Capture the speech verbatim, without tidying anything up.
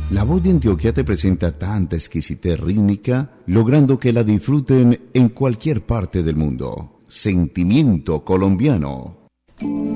La Voz de Antioquia te presenta tanta exquisitez rítmica, logrando que la disfruten en cualquier parte del mundo. Sentimiento colombiano.